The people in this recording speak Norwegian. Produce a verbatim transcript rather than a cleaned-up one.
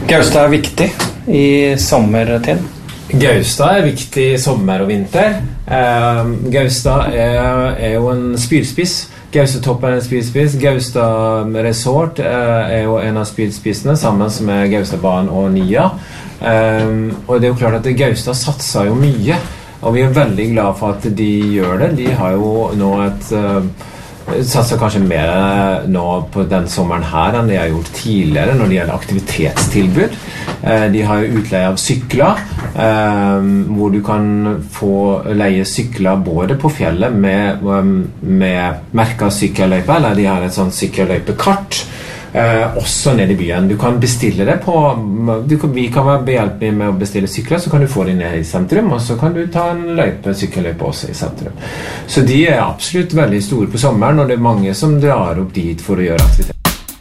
Gaustad er viktig i sommertid. Gaustad er viktig i sommer og vinter. Eh, Gaustad er, er jo en spydspiss. Gaustatoppen er en spydspiss. Gaustad Resort eh, er jo en av spydspissene, sammen med Gaustadbanen og Nia. Eh, og det er jo klart at Gaustad satser jo mye, og vi er veldig glad for at de gjør det. De har jo nå et... Eh, satser kanskje mer nå på den sommeren her enn de har gjort tidligere når det gjelder aktivitetstilbud. De har jo utleie av sykler, hvor du kan få leie sykler både på fjellet med, med merket sykkelløype, eller de har et sånt sykkelløypekart, Eh, også ned i byen. Du kan bestille det på du kan, vi kan være behjelpelige med å bestille sykler, så kan du få det ned i sentrum, og så kan du ta en løype, sykkelløype også i sentrum. Så de er absolutt veldig store på sommeren, og det er mange som drar opp dit for å gjøre aktivitet.